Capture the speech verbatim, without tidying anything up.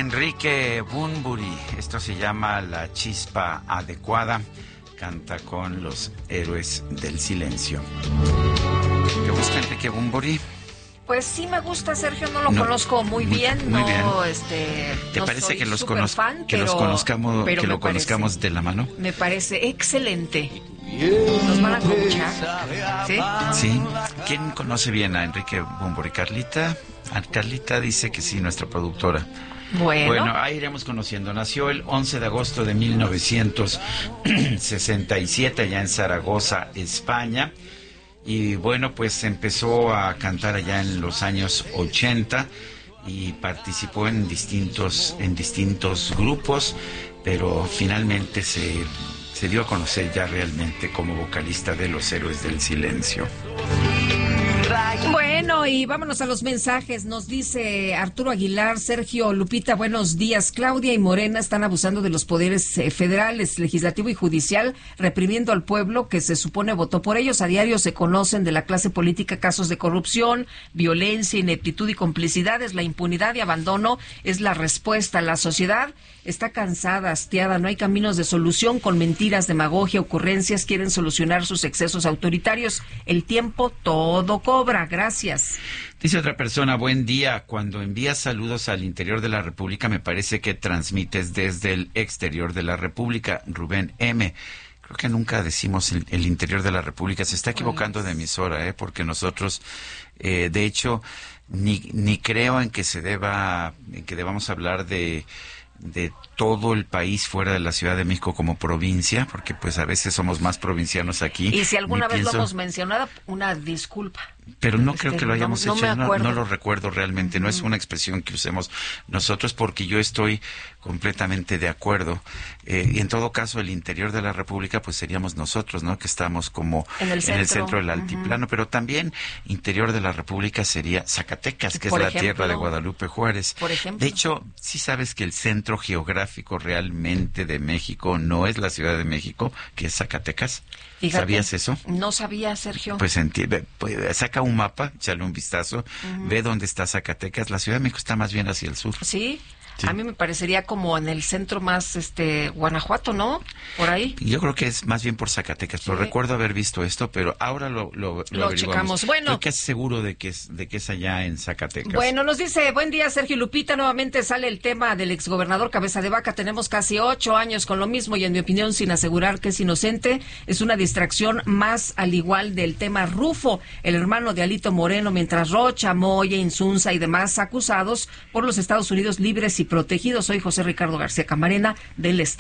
Enrique Bunbury, esto se llama La Chispa Adecuada, canta con Los Héroes del Silencio. ¿Te gusta Enrique Bunbury? Pues sí me gusta, Sergio, no lo no, muy, muy bien, muy no, bien. este, ¿Te no parece soy que los, superfan, conoz que pero, los conozcamos, pero que lo parece, conozcamos de la mano? Me parece excelente. ¿Nos van a escuchar? ¿Sí? Sí. ¿Quién conoce bien a Enrique Bunbury? Carlita. Carlita dice que sí, nuestra productora. Bueno. Bueno, ahí iremos conociendo. Nació el once de agosto de mil novecientos sesenta y siete allá en Zaragoza, España. Y bueno, pues empezó a cantar allá en los años ochenta y participó en distintos, en distintos grupos, pero finalmente se, se dio a conocer ya realmente como vocalista de Los Héroes del Silencio. Bueno, y vámonos a los mensajes. Nos dice Arturo Aguilar: Sergio, Lupita, buenos días. Claudia y Morena están abusando de los poderes eh, federales, legislativo y judicial, reprimiendo al pueblo que se supone votó por ellos. A diario se conocen de la clase política casos de corrupción, violencia, ineptitud y complicidades. La impunidad y abandono es la respuesta. La sociedad está cansada, hastiada, no hay caminos de solución. Con mentiras, demagogia, ocurrencias quieren solucionar sus excesos autoritarios. El tiempo todo cobra. Gracias. Dice otra persona: buen día. Cuando envías saludos al interior de la República, me parece que transmites desde el exterior de la República. Rubén M. Creo que nunca decimos el, el interior de la República. Se está equivocando de emisora, ¿eh? Porque nosotros, eh, de hecho, ni, ni creo en que se deba, en que debamos hablar de de todo el país fuera de la Ciudad de México como provincia, porque pues a veces somos más provincianos aquí. Y si alguna Ni vez pienso... lo hemos mencionado, una disculpa. Pero no este, creo que lo hayamos no, no hecho, no, no lo recuerdo realmente, uh-huh. No es una expresión que usemos nosotros, porque yo estoy completamente de acuerdo. Eh, y en todo caso, el interior de la República, pues seríamos nosotros, ¿no? Que estamos como en el centro, en el centro del altiplano, uh-huh. Pero también interior de la República sería Zacatecas, que por es ejemplo, la tierra de Guadalupe Juárez. Por ejemplo. De hecho, sí sabes que el centro geográfico realmente de México no es la Ciudad de México, que es Zacatecas. Fíjate, ¿sabías eso? No sabía, Sergio. Pues entiende, pues, saca un mapa, échale un vistazo, uh-huh. Ve dónde está Zacatecas. La Ciudad de México está más bien hacia el sur. Sí. Sí. A mí me parecería como en el centro más, este, Guanajuato, ¿no? Por ahí. Yo creo que es más bien por Zacatecas, pero sí. Recuerdo haber visto esto, pero ahora lo lo, lo, lo checamos. Bueno, estoy casi seguro de que es de que es allá en Zacatecas. Bueno, nos dice: buen día, Sergio Lupita. Nuevamente sale el tema del exgobernador Cabeza de Vaca. Tenemos casi ocho años con lo mismo y, en mi opinión, sin asegurar que es inocente, es una distracción más, al igual del tema Rufo, el hermano de Alito Moreno, mientras Rocha, Moya, Insunza y demás acusados por los Estados Unidos libres y protegidos. Soy José Ricardo García Camarena del Estado.